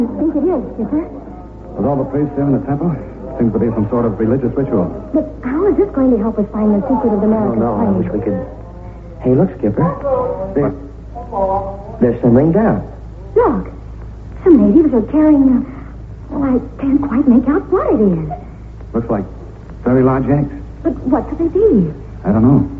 I think it is, Skipper. With all the priests here in the temple, seems to be some sort of religious ritual. But how is this going to help us find the secret of the American No, I plane? wish we could... Hey, look, Skipper. There's something down. Look, some natives are carrying well, I can't quite make out what it is. Looks like very large eggs. But what could they be? I don't know.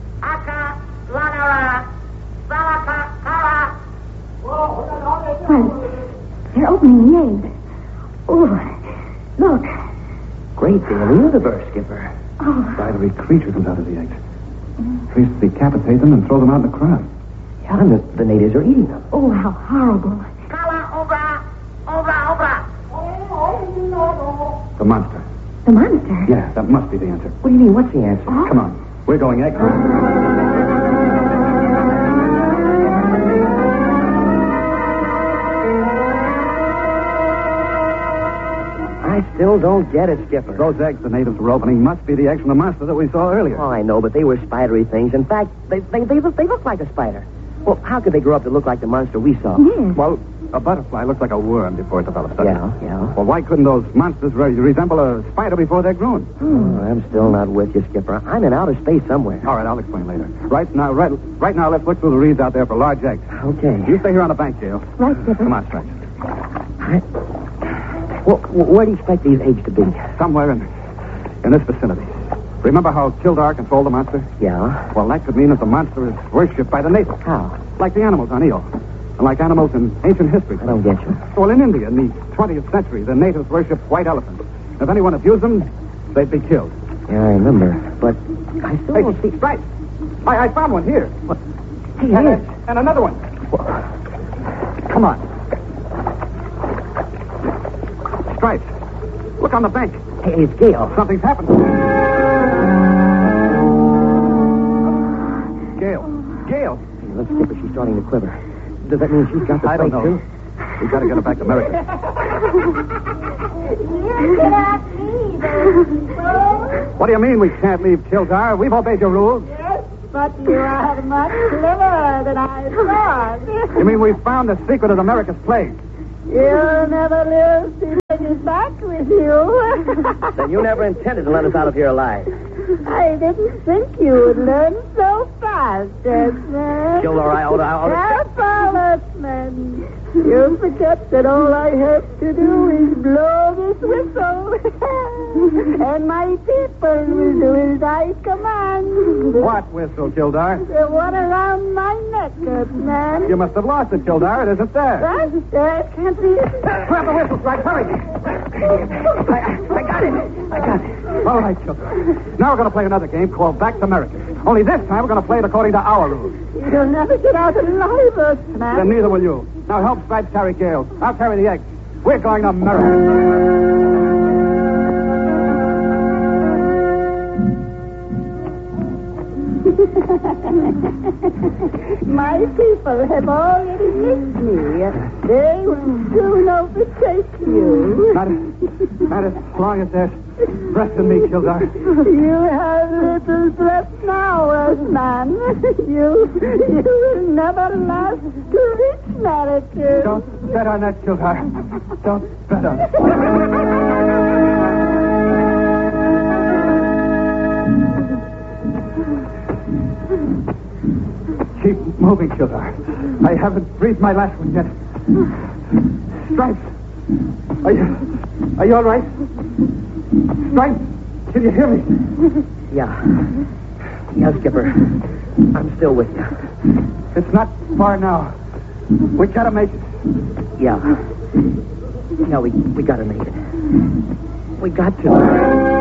Well, they're opening the eggs. Oh, look. Great day of the universe, Skipper. Oh, Spidery creature comes out of the eggs. Priests decapitate them and throw them out in the crowd. Yeah, and the natives are eating them. oh, how horrible. The monster. The monster? Yeah, that must be the answer. What do you mean? What's the answer? Oh. Come on. We're going egg hunting. I still don't get it, Skipper. Those eggs the natives were opening must be the eggs from the monster that we saw earlier. Oh, I know, but they were spidery things. In fact, they look like a spider. Well, how could they grow up to look like the monster we saw? Yes. Well, a butterfly looks like a worm before it develops. doesn't it? Yeah. Well, why couldn't those monsters resemble a spider before they're grown? Oh, I'm still not with you, Skipper. I'm in outer space somewhere. All right, I'll explain later. Right now, let's look through the reeds out there for large eggs. Okay. You stay here on the bank, Gail. Right, Skipper. Come on, Stripes. Well, where do you expect these eggs to be? Somewhere in this vicinity. Remember how Kildar controlled the monster? Yeah. Well, that could mean that the monster is worshipped by the natives. How? Like the animals on Io. And like animals in ancient history. I don't get you. Well, in India, in the 20th century, the natives worshipped white elephants. If anyone abused them, they'd be killed. Yeah, I remember. But I still Hey, don't see... Stripes! I found one here. What? Hey, yes. And another one. Come on. Stripes, look on the bank. Hey, it's Gail. Something's happened. Gail. Hey, look, Skipper, she's starting to quiver. Does that mean she's got the I don't plague, know. too? We've got to get her back to America. You cannot leave, people. What do you mean we can't leave Kildar? We've obeyed your rules. Yes, but you are much cleverer than I thought. You mean we found the secret of America's plague? You'll never live to take it back with you. Then you never intended to let us out of here alive. I didn't think you would learn so fast, Desmond. Kildar, I'll... Careful, Desmond. You forget that all I have to do is blow this whistle. And my people will do as I command. What whistle, Kildar? The one around my neck, Desmond. You must have lost it, Kildar. It isn't there. Right there, can't see it. Grab the whistle, Stripes. Hurry. I got it. All right, Kildar. Now we're going to play another game called Back to America. Only this time we're going to play it according to our rules. You'll never get out alive, Desmond. Then neither will you. Now help Stripes carry Gale. I'll carry the eggs. We're going to America. My people have already missed me. They will soon overtake you. Not as long as there's breath in me, Kildar. You have little breath now, Earthman. You will never last to reach America. Don't bet on that, Kildar. Don't bet on it. Keep moving, Kildar. I haven't breathed my last one yet. Stripes, are you all right? Stripes, can you hear me? Yeah, Skipper. I'm still with you. It's not far now. We gotta make it. Yeah, we gotta make it. We got to.